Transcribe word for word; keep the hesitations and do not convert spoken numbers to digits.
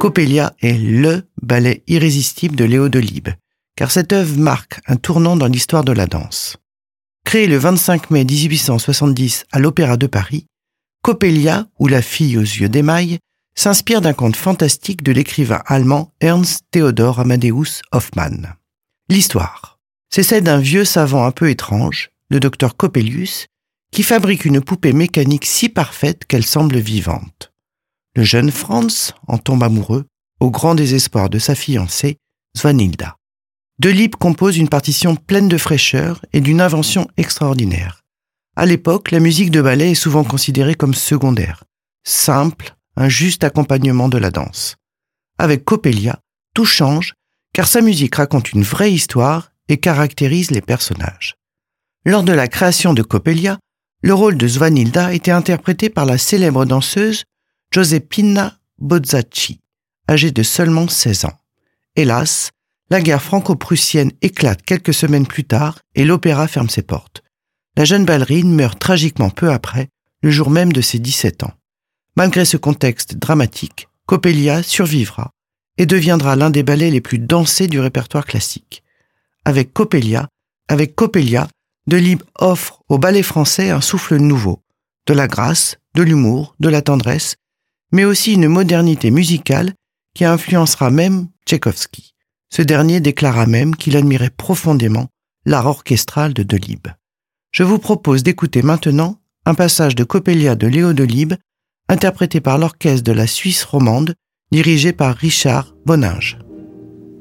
Coppelia est LE ballet irrésistible de Léo Delibes, car cette œuvre marque un tournant dans l'histoire de la danse. Créée le vingt-cinq mai dix-huit cent soixante-dix à l'Opéra de Paris, Coppelia, ou la fille aux yeux d'émail, s'inspire d'un conte fantastique de l'écrivain allemand Ernst Theodor Amadeus Hoffmann. L'histoire, c'est celle d'un vieux savant un peu étrange, le docteur Coppelius, qui fabrique une poupée mécanique si parfaite qu'elle semble vivante. Le jeune Franz en tombe amoureux, au grand désespoir de sa fiancée, Swanhilda. Delibes compose une partition pleine de fraîcheur et d'une invention extraordinaire. À l'époque, la musique de ballet est souvent considérée comme secondaire, simple, un juste accompagnement de la danse. Avec Coppelia, tout change, car sa musique raconte une vraie histoire et caractérise les personnages. Lors de la création de Coppelia, le rôle de Swanhilda était interprété par la célèbre danseuse Giuseppina Bozzacchi, âgée de seulement seize ans. Hélas, la guerre franco-prussienne éclate quelques semaines plus tard et l'opéra ferme ses portes. La jeune ballerine meurt tragiquement peu après, le jour même de ses dix-sept ans. Malgré ce contexte dramatique, Coppelia survivra et deviendra l'un des ballets les plus dansés du répertoire classique. Avec Coppelia, avec Coppelia, Delibes offre au ballet français un souffle nouveau, de la grâce, de l'humour, de la tendresse, mais aussi une modernité musicale qui influencera même Tchaïkovski. Ce dernier déclara même qu'il admirait profondément l'art orchestral de Delibes. Je vous propose d'écouter maintenant un passage de Coppelia de Léo Delibes, interprété par l'orchestre de la Suisse romande, dirigé par Richard Boninge.